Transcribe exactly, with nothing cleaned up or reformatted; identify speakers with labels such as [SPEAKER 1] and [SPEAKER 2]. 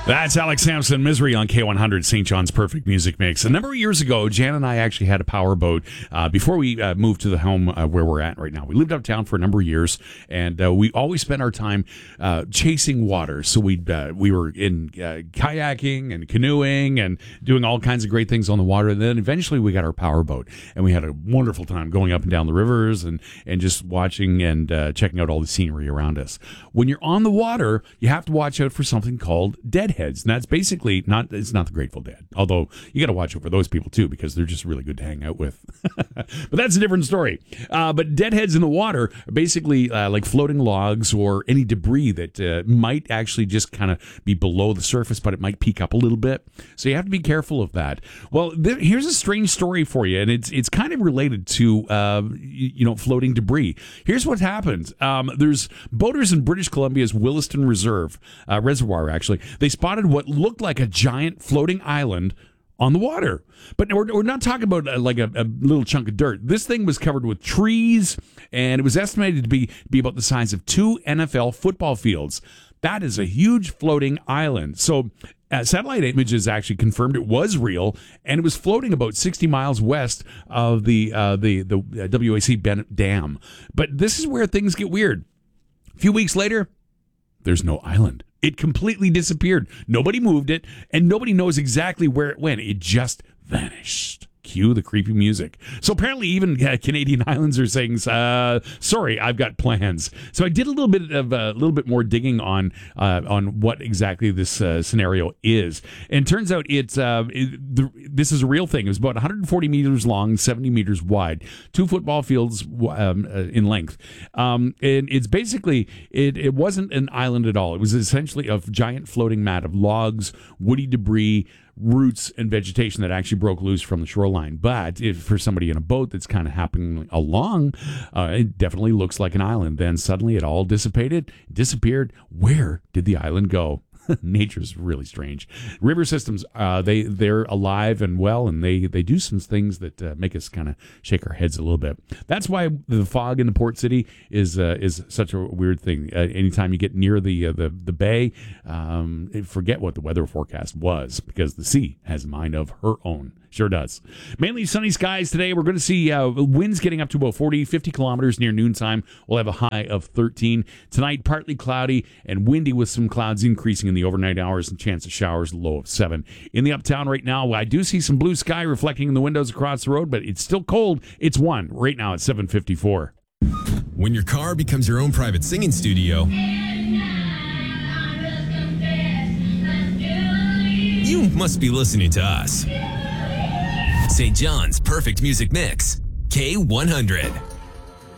[SPEAKER 1] That's Alex Sampson, Misery on K one hundred, Saint John's Perfect Music Mix. A number of years ago, Jan and I actually had a power boat uh, before we uh, moved to the home uh, where we're at right now. We lived uptown for a number of years, and uh, we always spent our time uh, chasing water. So we uh, we were in uh, kayaking and canoeing and doing all kinds of great things on the water. And then eventually we got our power boat, and we had a wonderful time going up and down the rivers and, and just watching and uh, checking out all the scenery around us. When you're on the water, you have to watch out for something called deadheads. And that's basically not, it's not the Grateful Dead. Although you got to watch out for those people too, because they're just really good to hang out with. But that's a different story. Uh, but deadheads in the water are basically uh, like floating logs or any debris that uh, might actually just kind of be below the surface, but it might peek up a little bit. So you have to be careful of that. Well, th- here's a strange story for you, and it's it's kind of related to uh, you, you know floating debris. Here's what happened. Um, there's boaters in British Columbia's Williston Reserve uh, Reservoir. Actually, they spotted what looked like a giant floating island on the water. But we're, we're not talking about uh, like a, a little chunk of dirt. This thing was covered with trees, and it was estimated to be, be about the size of two N F L football fields. That is a huge floating island. So uh, satellite images actually confirmed it was real, and it was floating about sixty miles west of the, uh, the, the W A C Bennett Dam. But this is where things get weird. A few weeks later, there's no island. It completely disappeared. Nobody moved it, and nobody knows exactly where it went. It just vanished. Cue the creepy music. So apparently even uh, Canadian Islands are saying, uh, sorry, I've got plans. So I did a little bit of a uh, little bit more digging on uh, on what exactly this uh, scenario is. And it turns out it's uh, it, the, this is a real thing. It was about one hundred forty meters long, seventy meters wide, two football fields um, uh, in length. Um, and it's basically, it, it wasn't an island at all. It was essentially a giant floating mat of logs, woody debris, roots and vegetation that actually broke loose from the shoreline. But if for somebody in a boat that's kind of happening along, uh, it definitely looks like an island. Then suddenly it all dissipated, disappeared. Where did the island go? Nature's really strange. River systems, uh, they, they're alive and well, and they, they do some things that uh, make us kind of shake our heads a little bit. That's why the fog in the port city is uh, is such a weird thing. Uh, anytime you get near the uh, the, the bay, um, forget what the weather forecast was, because the sea has a mind of her own. Sure does. Mainly sunny skies today. We're going to see uh, winds getting up to about forty, fifty kilometers near noontime. We'll have a high of thirteen. Tonight, partly cloudy and windy with some clouds increasing in the overnight hours and chance of showers, low of seven. In the uptown right now, I do see some blue sky reflecting in the windows across the road, but it's still cold. It's one right now at seven fifty-four.
[SPEAKER 2] When your car becomes your own private singing studio, you must be listening to us. Saint John's Perfect Music Mix, K one hundred.